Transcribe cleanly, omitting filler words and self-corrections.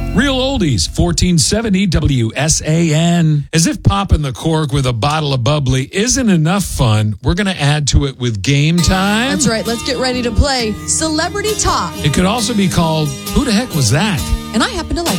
Real Oldies, 1470 WSAN. As if popping the cork with a bottle of bubbly isn't enough fun, we're going to add to it with game time. That's right. Let's get ready to play Celebrity Talk. It could also be called, Who the Heck Was That? And I happen to like